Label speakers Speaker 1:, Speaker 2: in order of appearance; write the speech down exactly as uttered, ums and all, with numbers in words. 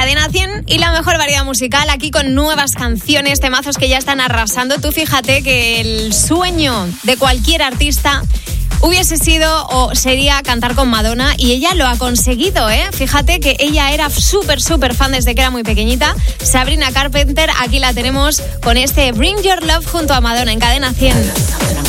Speaker 1: Cadena cien y la mejor variedad musical, aquí con nuevas canciones, temazos que ya están arrasando. Tú fíjate que el sueño de cualquier artista hubiese sido o sería cantar con Madonna, y ella lo ha conseguido, ¿eh? Fíjate que ella era súper, súper fan desde que era muy pequeñita. Sabrina Carpenter, aquí la tenemos con este Bring Your Love junto a Madonna en Cadena cien.